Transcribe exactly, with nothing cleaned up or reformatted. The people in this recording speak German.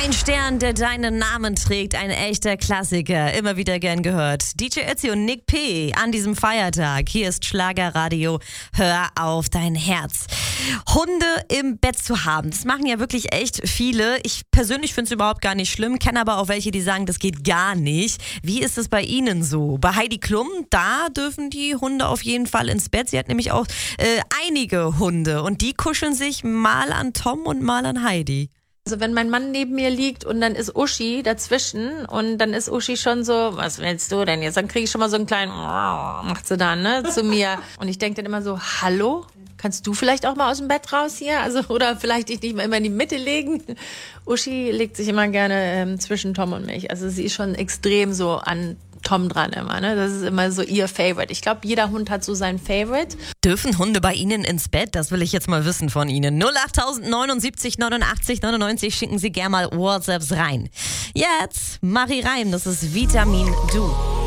Ein Stern, der deinen Namen trägt, ein echter Klassiker, immer wieder gern gehört. D J Ötzi und Nick P. an diesem Feiertag. Hier ist Schlagerradio, hör auf dein Herz. Hunde im Bett zu haben, das machen ja wirklich echt viele. Ich persönlich finde es überhaupt gar nicht schlimm, kenne aber auch welche, die sagen, das geht gar nicht. Wie ist es bei Ihnen so? Bei Heidi Klum, da dürfen die Hunde auf jeden Fall ins Bett. Sie hat nämlich auch äh, einige Hunde und die kuscheln sich mal an Tom und mal an Heidi. Also wenn mein Mann neben mir liegt und dann ist Uschi dazwischen und dann ist Uschi schon so, was willst du denn jetzt? Dann kriege ich schon mal so einen kleinen, macht sie dann, ne, zu mir. Und ich denke dann immer so, hallo? Kannst du vielleicht auch mal aus dem Bett raus hier? Also, oder vielleicht dich nicht mal immer in die Mitte legen? Uschi legt sich immer gerne ähm, zwischen Tom und mich. Also sie ist schon extrem so an Tom dran immer, ne? Das ist immer so ihr Favorite. Ich glaube, jeder Hund hat so sein Favorite. Dürfen Hunde bei Ihnen ins Bett? Das will ich jetzt mal wissen von Ihnen. null acht neunundsiebzig neunundachtzig neunundneunzig, schicken Sie gerne mal WhatsApps rein. Jetzt Marie Reim, das ist Vitamin Du.